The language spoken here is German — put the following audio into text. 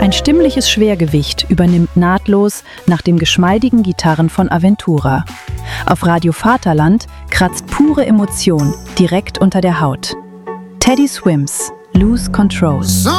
Ein stimmliches Schwergewicht übernimmt nahtlos nach den geschmeidigen Gitarren von Aventura. Auf Radio Vaterland kratzt pure Emotion direkt unter der Haut. Teddy Swims, Lose Control.